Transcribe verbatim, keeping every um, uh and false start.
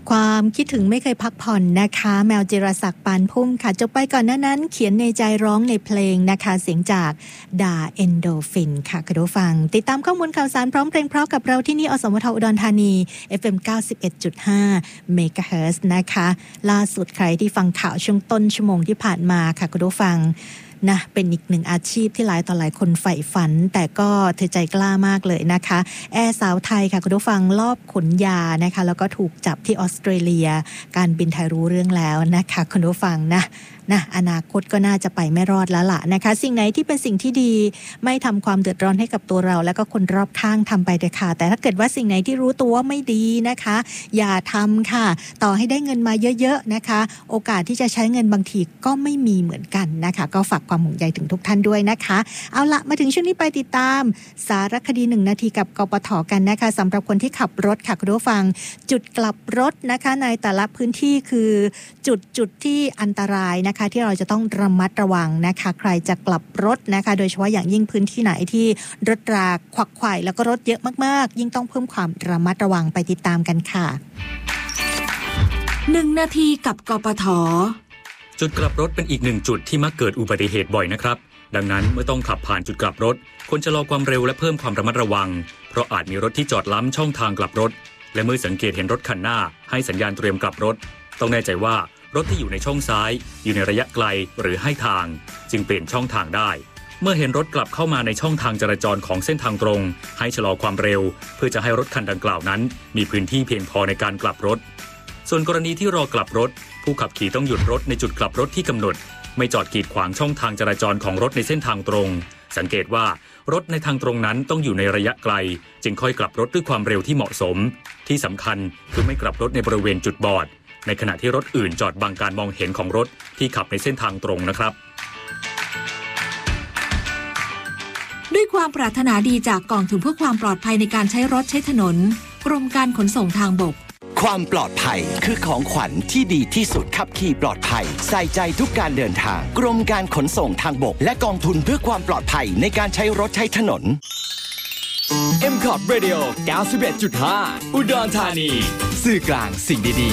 ความคิดถึงไม่เคยพักผ่อนนะคะแมวจิรศักดิ์ปานพุ่มค่ะจบไปก่อนหน้านั้นเขียนในใจร้องในเพลงนะคะเสียงจากดาเอนโดฟินค่ะคุณผู้ฟังติดตามข้อมูลข่าวสารพร้อมเพลงเพราะกับเราที่นี่อสมทอุดรธานี เอฟ เอ็ม เก้าสิบเอ็ดจุดห้า เมกะเฮิรตซ์นะคะล่าสุดใครที่ฟังข่าวช่วงต้นชั่วโมงที่ผ่านมาค่ะคุณผู้ฟังนะเป็นอีกหนึ่งอาชีพที่หลายต่อหลายคนใฝ่ฝันแต่ก็เธอใจกล้ามากเลยนะคะแอร์สาวไทยค่ะคุณผู้ฟังลอบขนยานะคะแล้วก็ถูกจับที่ออสเตรเลียการบินไทยรู้เรื่องแล้วนะคะคุณผู้ฟังนะนะอนาคตก็น่าจะไปไม่รอดแล้วล่ะนะคะสิ่งไหนที่เป็นสิ่งที่ดีไม่ทำความเดือดร้อนให้กับตัวเราและก็คนรอบข้างทำไปเถอะค่ะแต่ถ้าเกิดว่าสิ่งไหนที่รู้ตัวว่าไม่ดีนะคะอย่าทำค่ะต่อให้ได้เงินมาเยอะๆนะคะโอกาสที่จะใช้เงินบางทีก็ไม่มีเหมือนกันนะคะก็ฝากความห่วงใยถึงทุกท่านด้วยนะคะเอาละมาถึงช่วงนี้ไปติดตามสารคดีหนึ่งนาทีกับกปท.กันนะคะสำหรับคนที่ขับรถค่ะคุณผู้ฟังจุดกลับรถนะคะในแต่ละพื้นที่คือจุดจุดที่อันตรายนะคะที่เราจะต้องระมัดระวังนะคะใครจะกลับรถนะคะโดยเฉพาะอย่างยิ่งพื้นที่ไหนที่รถราขวักไขว่แล้วก็รถเยอะมากๆยิ่งต้องเพิ่มความระมัดระวังไปติดตามกันค่ะหนึ่งนาทีกับกปท. จุดกลับรถเป็นอีกหนึ่งจุดที่มักเกิดอุบัติเหตุบ่อยนะครับดังนั้นเมื่อต้องขับผ่านจุดกลับรถควรชะลอความเร็วและเพิ่มความระมัดระวังเพราะอาจมีรถที่จอดล้ำช่องทางกลับรถและเมื่อสังเกตเห็นรถคันหน้าให้สัญญาณเตรียมกลับรถต้องแน่ใจว่ารถที่อยู่ในช่องซ้ายอยู่ในระยะไกลหรือให้ทางจึงเปลี่ยนช่องทางได้เมื่อเห็นรถกลับเข้ามาในช่องทางจราจรของเส้นทางตรงให้ชะลอความเร็วเพื่อจะให้รถคันดังกล่าวนั้นมีพื้นที่เพียงพอในการกลับรถส่วนกรณีที่รอกลับรถผู้ขับขี่ต้องหยุดรถในจุดกลับรถที่กำหนดไม่จอดกีดขวางช่องทางจราจรของรถในเส้นทางตรงสังเกตว่ารถในทางตรงนั้นต้องอยู่ในระยะไกลจึงค่อยกลับรถด้วยความเร็วที่เหมาะสมที่สำคัญคือไม่กลับรถในบริเวณจุดบอดในขณะที่รถอื่นจอดบังการมองเห็นของรถที่ขับในเส้นทางตรงนะครับด้วยความปรารถนาดีจากกองทุนเพื่อความปลอดภัยในการใช้รถใช้ถนนกรมการขนส่งทางบกความปลอดภัยคือของขวัญที่ดีที่สุดขับขี่ปลอดภัยใส่ใจทุกการเดินทางกรมการขนส่งทางบกและกองทุนเพื่อความปลอดภัยในการใช้รถใช้ถนนเอ็ม คอ ที Radio เก้าสิบเอ็ดจุดห้า อุดรธานีสื่อกลางสิ่งดี